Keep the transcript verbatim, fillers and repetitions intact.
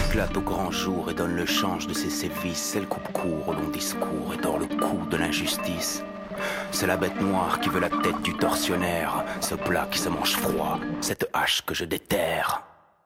éclate au grand jour et donne le change de ses sévices. Elle coupe court au long discours et dort le coup de l'injustice. C'est la bête noire qui veut la tête du tortionnaire, ce plat qui se mange froid, cette hache que je déterre.